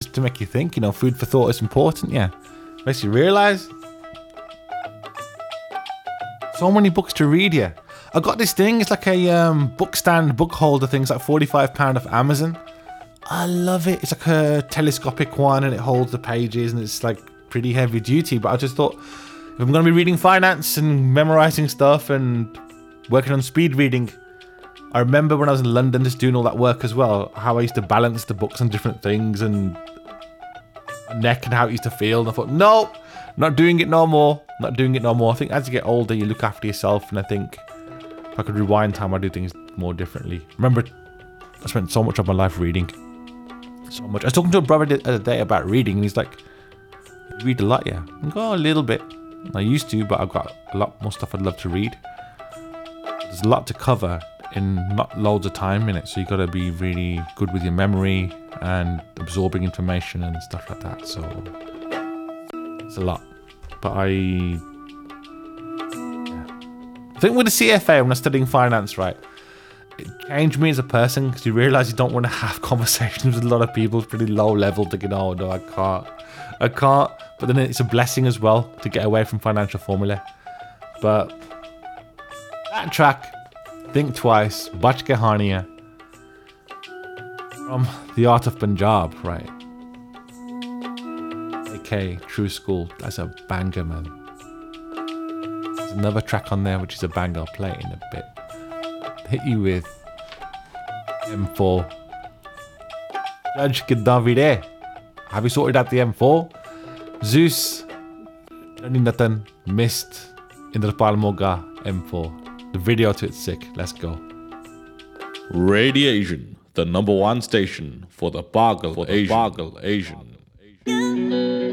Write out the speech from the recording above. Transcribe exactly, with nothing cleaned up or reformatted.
just to make you think. You know, food for thought is important. Yeah, makes you realize. So many books to read. Yeah, I got this thing. It's like a um, book stand, book holder thing. It's like forty-five pounds off Amazon. I love it. It's like a telescopic one, and it holds the pages, and it's like pretty heavy duty. But I just thought, if I'm going to be reading finance and memorizing stuff and working on speed reading, I remember when I was in London just doing all that work as well, how I used to balance the books on different things and neck and how it used to feel. And I thought, no, not doing it no more. Not doing it no more. I think as you get older, you look after yourself. And I think if I could rewind time, I'd do things more differently. Remember, I spent so much of my life reading. So much. I was talking to a brother the other day about reading, and he's like, you read a lot, yeah? I go, a little bit. I used to, but I've got a lot more stuff I'd love to read. There's a lot to cover in not loads of time in it, so you got to be really good with your memory and absorbing information and stuff like that. So it's a lot, but I yeah. I think with the C F A, when I was studying finance, right, it changed me as a person, because you realise you don't want to have conversations with a lot of people. It's pretty low level, thinking, oh no, I can't I can't but then it's a blessing as well to get away from financial formula. But that track, Think Twice, Bach Kahaniya, from The Art of Punjab, right? A K True School. That's a banger, man. There's another track on there which is a banger. I'll play it in a bit. Hit you with M four. Judge Kidan Vire. Have you sorted out the M four? Zeus, Johnny Nathan, Mist, Indrapal Moga, M four. The video to it's sick. Let's go. Radiation, the number one station for the Bargal Asian. Bargal Asian.